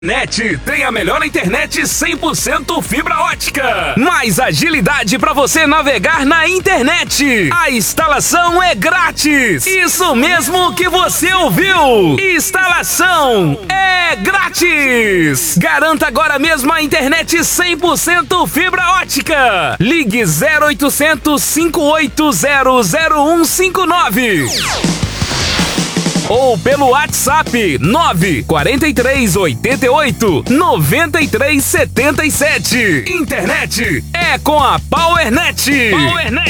NET tem a melhor internet 100% fibra ótica. Mais agilidade para você navegar na internet. A instalação é grátis. Isso mesmo que você ouviu. Instalação é grátis. Garanta agora mesmo a internet 100% fibra ótica. Ligue 0800 580 0159. Ou pelo WhatsApp 943 88 93 77. Internet é com a PowerNet. PowerNet.